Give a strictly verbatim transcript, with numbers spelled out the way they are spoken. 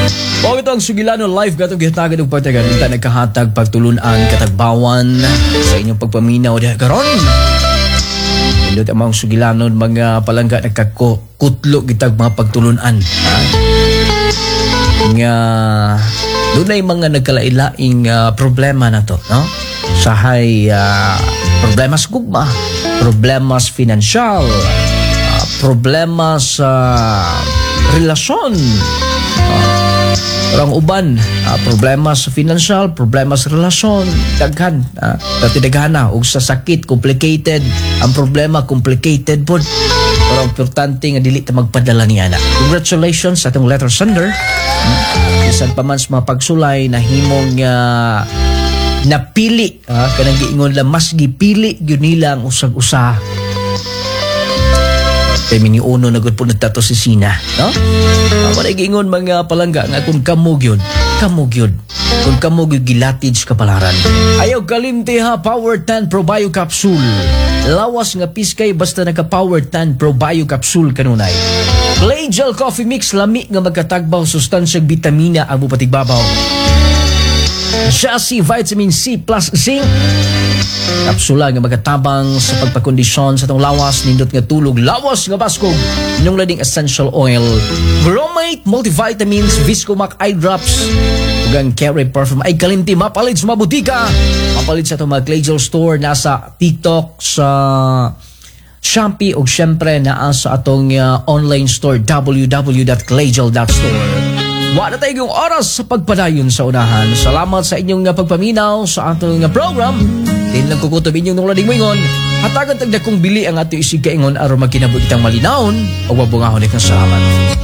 O ito ang Sugilano Live gatong gihatagan og pagtagan ita nagkahatag pagtulunan katagbawan sa inyong pagpaminaw diha karon. Indot ang mga Sugilanon mga palangga nagkakutlo gitag mga pagtulunan. Ha? Nga doon ay mga nagkalailaing uh, problema na to, no? Sahay uh, problema sa gugma, problema sa financial, uh, problema sa relasyon, uh, orang uban, uh, problema sa financial, problema sa relasyon, daghan, uh, dati daghana, o sa sakit, complicated, ang problema complicated po. Pero importante nga dili ta magpadala niya na. Congratulations sa atong letter sender. Bisan pa man sa mga pagsulay na himong uh, napili, uh, kanang giingon lang mas gipili gyud nila ang usag-usa. Kay miniuno na gud po nagtato si Sina, no? Ako na giingon mga palangga nga kung kamo gyud, kamo gyud. Kung kamo gyud gilatid sa kapalaran. Ayaw kalimti ha, Power ten Pro Bio Capsule. Lawas nga piskay basta naka Power ten Pro Bio Capsule kanunay. Clay Gel Coffee Mix lami nga magkatagbaw sustansyang bitamina ang bupatigbabaw. Jassy Vitamin C plus Zinc. Kapsula nga magatabang sa pagpakondisyon sa itong lawas, nindot nga tulog, lawas nga baskog, nung lading essential oil, bromate, multivitamins, Viscomac eye drops, ugang Carry Perfume, ay kalimti, mapalit sa mabutika, mapalit sa itong mga Clay Gel store, nasa TikTok, sa Shopee, o syempre naa sa atong uh, online store, w w w dot claygel dot store. Wala tayong oras sa pagpadayon sa unahan. Salamat sa inyong uh, pagpaminaw sa atong uh, program. Din lang kukutob inyong nung lading wingon. Hatagan tagda kong bili ang ato isig kaingon aron magkinabot itang malinawon o wabungahon ikang salamat.